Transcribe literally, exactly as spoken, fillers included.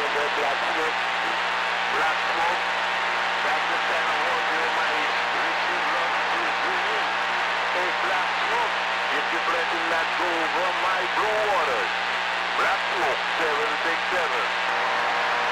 Black smoke. Black smoke. That's the kind of water in my receive love to green. Hey, black smoke. If you're letting that go over my blue waters. Black smoke, seven six seven.